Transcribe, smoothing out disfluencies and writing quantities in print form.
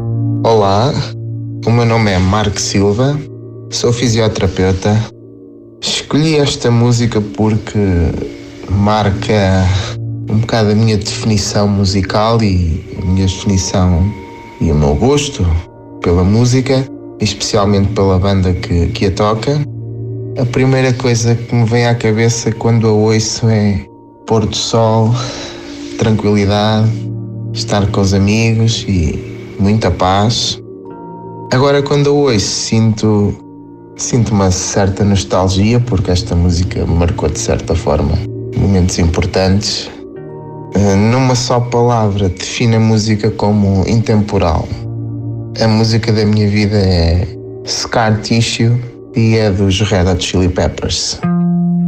Olá, o meu nome é Marco Silva, sou fisioterapeuta. Escolhi esta música porque marca um bocado a minha definição musical e a minha definição e o meu gosto pela música, especialmente pela banda que a toca. A primeira coisa que me vem à cabeça quando a ouço é pôr do sol, tranquilidade, estar com os amigos e muita paz. Agora, quando a ouço, sinto uma certa nostalgia, porque esta música me marcou de certa forma momentos importantes. Numa só palavra, define a música como intemporal. A música da minha vida é Scar Tissue e é dos Red Hot Chili Peppers.